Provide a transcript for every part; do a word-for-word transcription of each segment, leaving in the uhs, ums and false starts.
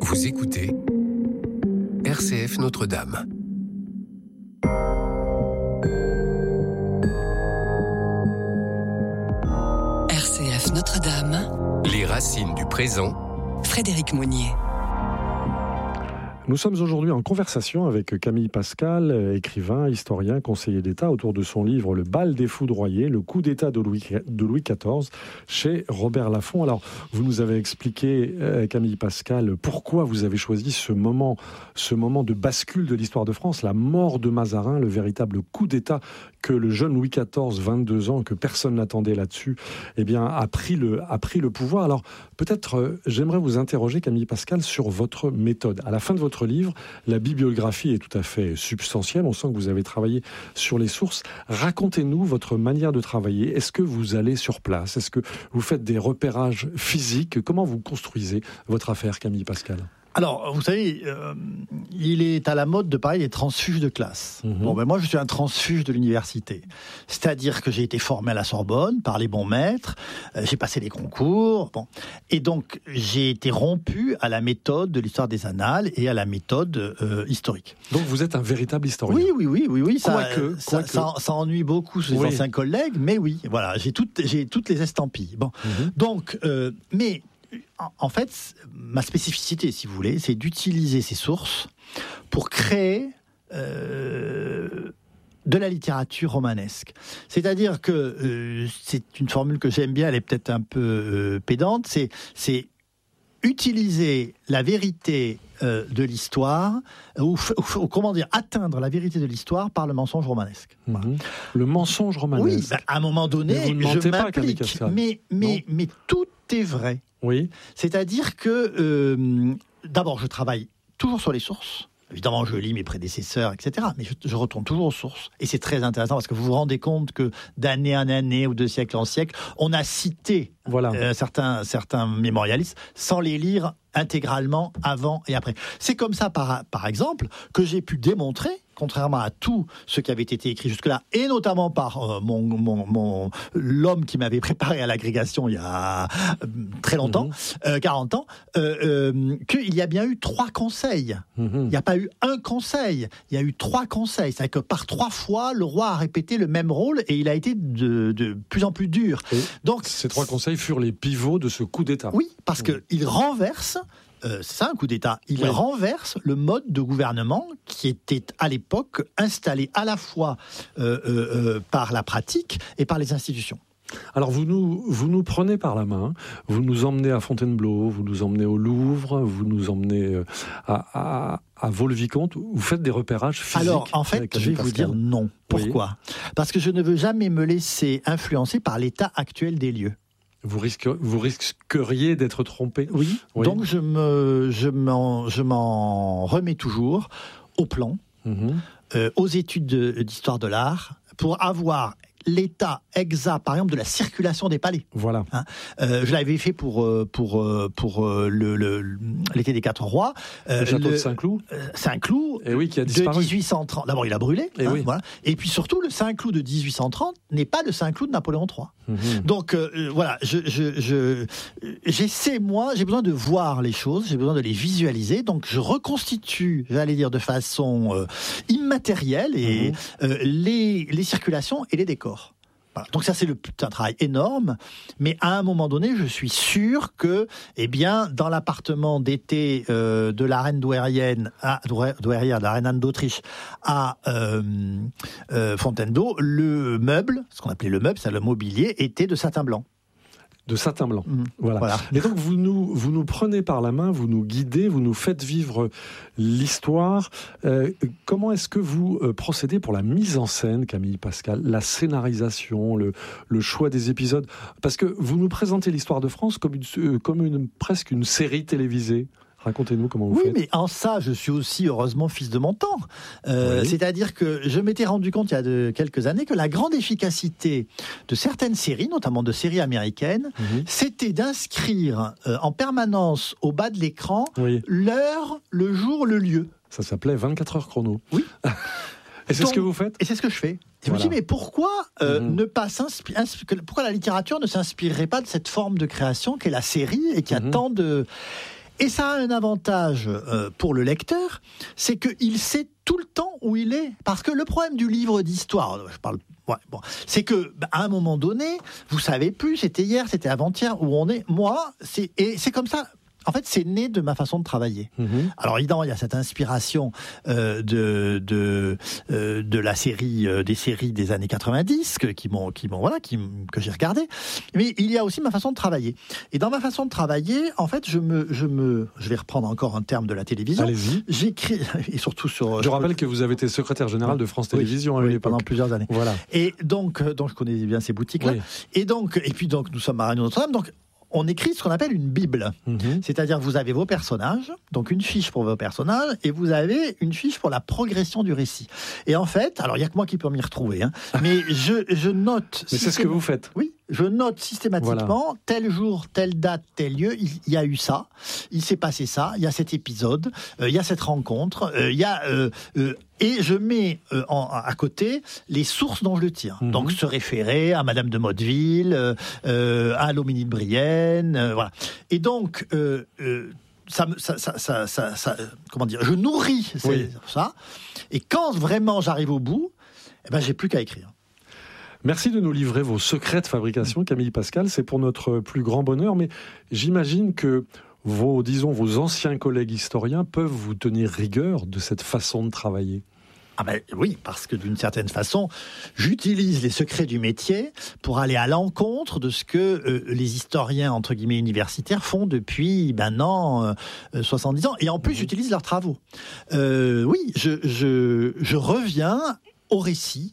Vous écoutez R C F Notre-Dame. R C F Notre-Dame. Les racines du présent. Frédéric Monnier. Nous sommes aujourd'hui en conversation avec Camille Pascal, écrivain, historien, conseiller d'État, autour de son livre « Le bal des foudroyés, le coup d'État de Louis, de Louis quatorze » chez Robert Laffont. Alors, vous nous avez expliqué, Camille Pascal, pourquoi vous avez choisi ce moment, ce moment de bascule de l'histoire de France, la mort de Mazarin, le véritable coup d'État que le jeune Louis quatorze, vingt-deux ans, que personne n'attendait là-dessus, eh bien, a pris le, a pris le pouvoir. Alors, peut-être, euh, j'aimerais vous interroger, Camille Pascal, sur votre méthode. À la fin de votre livre, la bibliographie est tout à fait substantielle. On sent que vous avez travaillé sur les sources. Racontez-nous votre manière de travailler. Est-ce que vous allez sur place? Est-ce que vous faites des repérages physiques? Comment vous construisez votre affaire, Camille Pascal? Alors, vous savez, euh, il est à la mode de parler des transfuges de classe. Mmh. Bon, ben moi, je suis un transfuge de l'université. C'est-à-dire que j'ai été formé à la Sorbonne par les bons maîtres, euh, j'ai passé les concours, bon. Et donc, j'ai été rompu à la méthode de l'histoire des annales et à la méthode euh, historique. Donc, vous êtes un véritable historien? Oui, oui, oui, oui, oui. Ça, Quoique, ça, quoique. ça, ça ennuie beaucoup ses oui. anciens collègues, mais oui, voilà, j'ai toutes, j'ai toutes les estampilles. Bon, mmh. donc, euh, mais... En fait, ma spécificité, si vous voulez, c'est d'utiliser ces sources pour créer euh, de la littérature romanesque. C'est-à-dire que, euh, c'est une formule que j'aime bien, elle est peut-être un peu euh, pédante, c'est, c'est utiliser la vérité euh, de l'histoire, ou, ou, ou comment dire, atteindre la vérité de l'histoire par le mensonge romanesque. Mmh. Voilà. Le mensonge romanesque. Oui, bah, à un moment donné, je m'implique, mais, mais, mais tout est vrai. Oui. C'est-à-dire que, euh, d'abord, je travaille toujours sur les sources. Évidemment, je lis mes prédécesseurs, et cetera. Mais je, je retourne toujours aux sources. Et c'est très intéressant parce que vous vous rendez compte que d'année en année ou de siècle en siècle, on a cité voilà. euh, certains, certains mémorialistes sans les lire intégralement avant et après. C'est comme ça, par, par exemple, que j'ai pu démontrer, contrairement à tout ce qui avait été écrit jusque-là, et notamment par euh, mon, mon, mon, l'homme qui m'avait préparé à l'agrégation il y a euh, très longtemps, mmh. euh, quarante ans, euh, euh, qu'il y a bien eu trois conseils. Mmh. Il n'y a pas eu un conseil, il y a eu trois conseils. C'est-à-dire que par trois fois, le roi a répété le même rôle et il a été de, de plus en plus dur. Et donc, ces trois conseils furent les pivots de ce coup d'État. Oui, parce mmh. qu'il renverse... Euh, c'est ça un coup d'État. Il oui. renverse le mode de gouvernement qui était à l'époque installé à la fois euh, euh, par la pratique et par les institutions. Alors vous nous, vous nous prenez par la main, vous nous emmenez à Fontainebleau, vous nous emmenez au Louvre, vous nous emmenez à, à, à Vaux-le-Vicomte, vous faites des repérages physiques. Alors en fait, je vais Pascal. vous dire non. Pourquoi ? Oui. Parce que je ne veux jamais me laisser influencer par l'état actuel des lieux. Vous, risque, vous risqueriez d'être trompé? Oui, oui. Donc je, me, je, m'en, je m'en remets toujours au plan, mmh. euh, aux études de, d'histoire de l'art, pour avoir l'état exact, par exemple, de la circulation des palais. Voilà. Hein euh, je l'avais fait pour, pour, pour le, le, l'été des Quatre Rois. Euh, le château le, de Saint-Cloud. Euh, Saint-Cloud, et oui, qui a disparu. De dix-huit cent trente. D'abord, il a brûlé. Et, hein, oui. voilà. Et puis surtout, le Saint-Cloud de dix-huit cent trente n'est pas le Saint-Cloud de Napoléon trois. Mmh. Donc, euh, voilà, je, je, je, j'essaie, moi, j'ai besoin de voir les choses, j'ai besoin de les visualiser. Donc, je reconstitue, j'allais dire, de façon euh, immatérielle et, mmh. euh, les, les circulations et les décors. Voilà. Donc ça, c'est le, un travail énorme, mais à un moment donné, je suis sûr que, eh bien, dans l'appartement d'été euh, de la reine douairienne, à, douairière, de la reine Anne d'Autriche, à euh, euh, Fontainebleau, le meuble, ce qu'on appelait le meuble, c'est le mobilier, était de satin blanc. De satin blanc. Mmh. Voilà. voilà. Et donc vous nous, vous nous prenez par la main, vous nous guidez, vous nous faites vivre l'histoire. Euh, comment est-ce que vous euh, procédez pour la mise en scène, Camille Pascal, la scénarisation, le, le choix des épisodes? Parce que vous nous présentez l'histoire de France comme, une, euh, comme une, presque une série télévisée. Racontez-nous comment vous oui, faites. Oui, mais en ça, je suis aussi heureusement fils de mon temps. Euh, oui. C'est-à-dire que je m'étais rendu compte il y a de, quelques années que la grande efficacité de certaines séries, notamment de séries américaines, mm-hmm. c'était d'inscrire euh, en permanence au bas de l'écran oui. l'heure, le jour, le lieu. Ça s'appelait vingt-quatre heures chrono. Oui. Et c'est Donc, ce que vous faites? Et c'est ce que je fais. Je voilà. me dis, mais pourquoi euh, mmh. ne pas s'inspirer, pourquoi la littérature ne s'inspirerait pas de cette forme de création qu'est la série et qui mmh. a tant de... Et ça a un avantage euh, pour le lecteur, c'est qu'il sait tout le temps où il est. Parce que le problème du livre d'histoire, je parle, ouais, bon, c'est que bah, à un moment donné, vous savez plus, c'était hier, c'était avant-hier, où on est. Moi, c'est, et c'est comme ça. En fait, c'est né de ma façon de travailler. Mmh. Alors, évidemment, il y a cette inspiration euh, de de euh, de la série, euh, des séries des années quatre-vingt-dix que, qui m'ont qui m'ont voilà, qui que j'ai regardé. Mais il y a aussi ma façon de travailler. Et dans ma façon de travailler, en fait, je me je me je vais reprendre encore un terme de la télévision. Allez-y. J'écris et surtout sur. Je, je rappelle que vous avez été secrétaire général de France Télévisions oui, à oui, l'époque. pendant plusieurs années. Voilà. Et donc donc je connais bien ces boutiques-là. Oui. Et donc et puis donc nous sommes à Radio Notre-Dame. Donc on écrit ce qu'on appelle une Bible. Mmh. C'est-à-dire que vous avez vos personnages, donc une fiche pour vos personnages, et vous avez une fiche pour la progression du récit. Et en fait, alors il n'y a que moi qui peux m'y retrouver, hein, mais je, je note... Mais c'est ce que vous faites. Oui, je note systématiquement, voilà. Tel jour, telle date, tel lieu, il y a eu ça, il s'est passé ça, il y a cet épisode, euh, il y a cette rencontre, euh, il y a... Euh, euh, et je mets euh, en, à côté les sources dont je le tire. Mmh. Donc se référer à Madame de Motteville, euh, euh, à Loménie de Brienne, euh, voilà. Et donc euh, euh, ça, ça, ça, ça, ça, ça, comment dire, je nourris oui. ça. Et quand vraiment j'arrive au bout, eh ben j'ai plus qu'à écrire. Merci de nous livrer vos secrets de fabrication, Camille Pascal. C'est pour notre plus grand bonheur. Mais j'imagine que vos, disons, vos anciens collègues historiens peuvent vous tenir rigueur de cette façon de travailler. Ah ben oui, parce que d'une certaine façon, j'utilise les secrets du métier pour aller à l'encontre de ce que euh, les historiens, entre guillemets, universitaires font depuis maintenant euh, soixante-dix ans. Et en plus, mmh. j'utilise leurs travaux. Euh, oui, je, je, je reviens au récit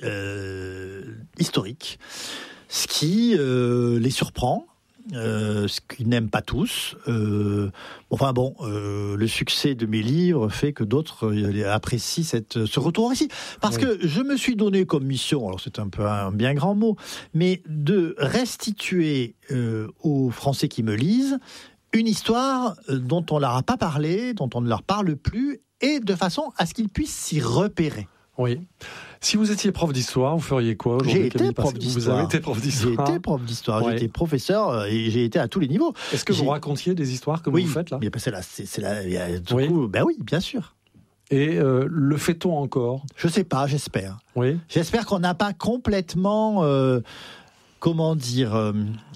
euh, historique, ce qui euh, les surprend. Euh, ce qu'ils n'aiment pas tous. Euh, enfin bon, euh, le succès de mes livres fait que d'autres euh, apprécient cette, ce retour au récit. Parce oui. que je me suis donné comme mission, alors c'est un peu un bien grand mot, mais de restituer euh, aux Français qui me lisent une histoire dont on ne leur a pas parlé, dont on ne leur parle plus, et de façon à ce qu'ils puissent s'y repérer. Oui. Si vous étiez prof d'histoire, vous feriez quoi aujourd'hui? J'ai été prof d'histoire. Vous avez été prof d'histoire. J'ai été prof d'histoire. Ouais. J'ai été professeur et j'ai été à tous les niveaux. Est-ce que j'ai... vous racontiez des histoires comme oui, vous faites là? Oui, c'est là, c'est, c'est là. Du oui. coup, ben oui, bien sûr. Et euh, le fait-on encore? Je sais pas, j'espère. Oui. J'espère qu'on n'a pas complètement, euh, comment dire, euh,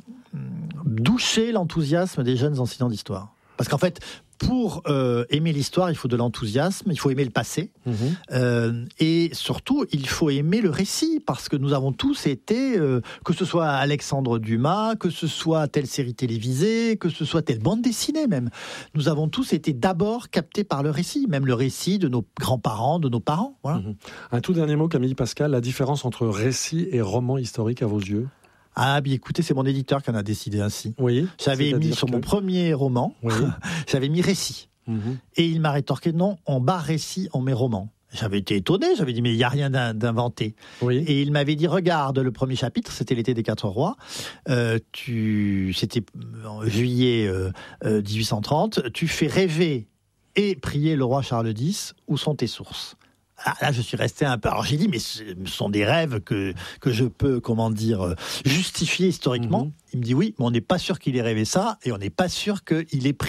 douché l'enthousiasme des jeunes enseignants d'histoire. Parce qu'en fait, pour euh, aimer l'histoire, il faut de l'enthousiasme, il faut aimer le passé, mmh. euh, et surtout, il faut aimer le récit, parce que nous avons tous été, euh, que ce soit Alexandre Dumas, que ce soit telle série télévisée, que ce soit telle bande dessinée même, nous avons tous été d'abord captés par le récit, même le récit de nos grands-parents, de nos parents. Voilà. Mmh. Un tout dernier mot, Camille Pascal, la différence entre récit et roman historique à vos yeux? Ah, bien écoutez, c'est mon éditeur qui en a décidé ainsi. Oui. J'avais mis sur que... mon premier roman, oui. j'avais mis récit. Mmh. Et il m'a rétorqué non, en bas récit, on met roman. J'avais été étonné, j'avais dit mais il n'y a rien d'inventé. Oui. Et il m'avait dit regarde le premier chapitre, c'était l'été des quatre rois, euh, tu, c'était en juillet euh, euh, dix-huit cent trente, tu fais rêver et prier le roi Charles X, où sont tes sources? Ah, là, je suis resté un peu... Alors, j'ai dit, mais ce sont des rêves que, que je peux, comment dire, justifier historiquement. Mmh. Il me dit, oui, mais on n'est pas sûr qu'il ait rêvé ça, et on n'est pas sûr qu'il ait prié